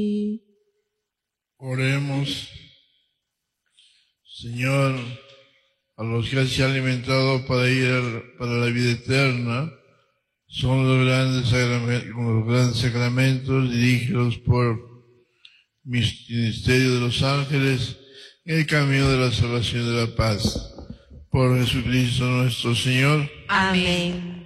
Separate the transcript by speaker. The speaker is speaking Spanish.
Speaker 1: Oremos. Señor, a los que has alimentado para ir para la vida eterna, son los grandes sacramentos, dirígelos por ministerio de los ángeles en el camino de la salvación y de la paz. Por Jesucristo nuestro Señor.
Speaker 2: Amén.